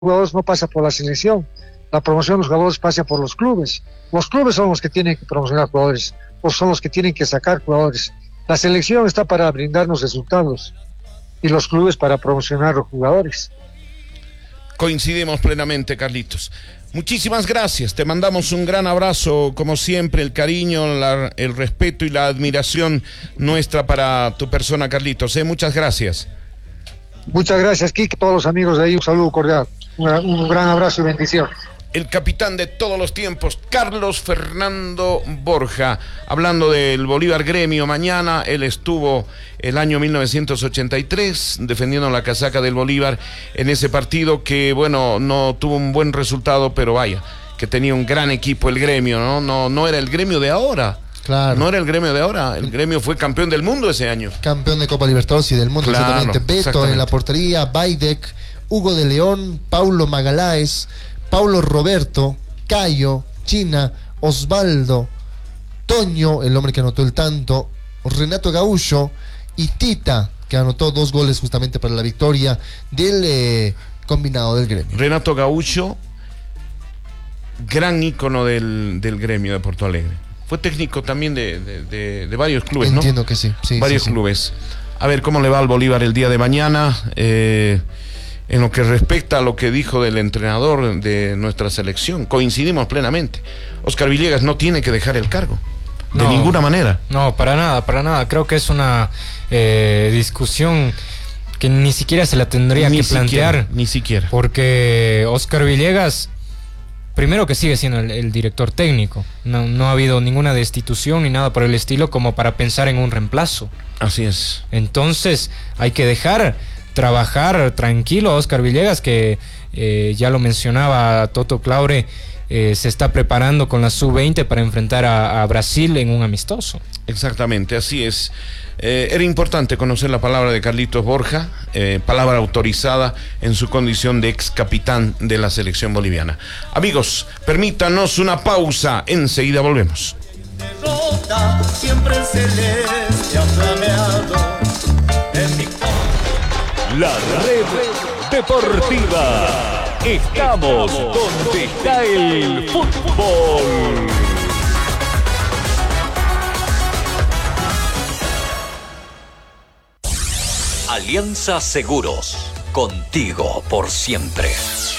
jugadores no pasa por la selección. La promoción de los jugadores pasa por los clubes. Los clubes son los que tienen que promocionar jugadores, o son los que tienen que sacar jugadores. La selección está para brindarnos resultados y los clubes para promocionar los jugadores. Coincidimos plenamente, Carlitos. Muchísimas gracias, te mandamos un gran abrazo, como siempre, el cariño, el respeto y la admiración nuestra para tu persona, Carlitos. Muchas gracias. Muchas gracias, Kike, todos los amigos de ahí, un saludo cordial, un gran abrazo y bendición. El capitán de todos los tiempos, Carlos Fernando Borja, hablando del Bolívar Gremio mañana. Él estuvo el año 1983 defendiendo la casaca del Bolívar en ese partido que, bueno, no tuvo un buen resultado, pero vaya, que tenía un gran equipo el Gremio, ¿no? No era el Gremio de ahora. Claro. No era el Gremio de ahora, el Gremio fue campeón del mundo ese año. Campeón de Copa Libertadores y del mundo, claro, exactamente. Beto exactamente. En la portería, Baidec, Hugo de León, Paulo Magaláes, Paulo Roberto, Cayo, China, Osvaldo, Toño, el hombre que anotó el tanto, Renato Gaúcho y Tita, que anotó 2 goles justamente para la victoria del combinado del Gremio. Renato Gaúcho, gran ícono del Gremio de Porto Alegre. Fue técnico también de varios clubes, ¿no? Entiendo que sí. Varios clubes. A ver cómo le va al Bolívar el día de mañana. En lo que respecta a lo que dijo del entrenador de nuestra selección, coincidimos plenamente. Óscar Villegas no tiene que dejar el cargo. De ninguna manera. No, para nada. Creo que es una discusión que ni siquiera se la tendría que plantear. Ni siquiera. Porque Óscar Villegas, primero que sigue siendo el director técnico. No ha habido ninguna destitución ni nada por el estilo como para pensar en un reemplazo. Así es. Entonces hay que dejar trabajar tranquilo a Óscar Villegas, que ya lo mencionaba Toto Claure, se está preparando con la sub-20 para enfrentar a Brasil en un amistoso. Exactamente, así es. Era importante conocer la palabra de Carlitos Borja, palabra autorizada en su condición de ex capitán de la selección boliviana. Amigos, permítanos una pausa, enseguida volvemos. Siempre celeste ha flameado en mi... La red deportiva. Estamos donde está el fútbol. Alianza Seguros. Contigo por siempre.